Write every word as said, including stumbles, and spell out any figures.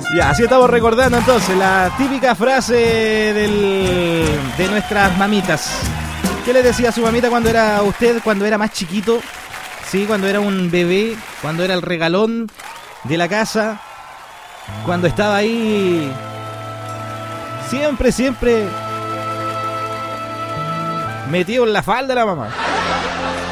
Ya, así estamos recordando entonces la típica frase del, de nuestras mamitas. ¿Qué le decía a su mamita cuando era usted, cuando era más chiquito? Sí, cuando era un bebé, cuando era el regalón de la casa, cuando estaba ahí, siempre, siempre metido en la falda de la mamá.